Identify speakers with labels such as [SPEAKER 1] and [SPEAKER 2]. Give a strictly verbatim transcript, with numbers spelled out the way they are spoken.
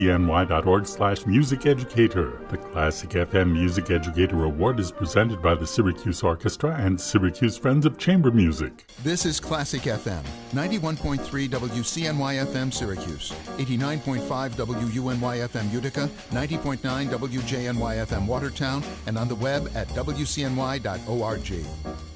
[SPEAKER 1] N Y dot org slash music educator. The Classic F M Music Educator Award is presented by the Syracuse Orchestra and Syracuse Friends of Chamber Music.
[SPEAKER 2] This is Classic F M, ninety-one point three W C N Y F M Syracuse, eighty-nine point five W U N Y F M Utica, ninety point nine W J N Y F M Watertown, and on the web at W C N Y dot org.